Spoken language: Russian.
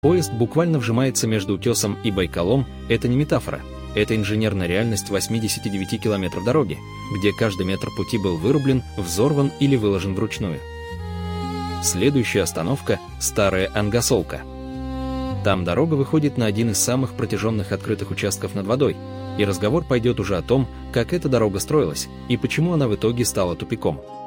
Поезд буквально вжимается между Утесом и Байкалом – это не метафора. Это инженерная реальность 89 километров дороги, где каждый метр пути был вырублен, взорван или выложен вручную. Следующая остановка – Старая Ангосолка. Там дорога выходит на один из самых протяженных открытых участков над водой, и разговор пойдет уже о том, как эта дорога строилась и почему она в итоге стала тупиком.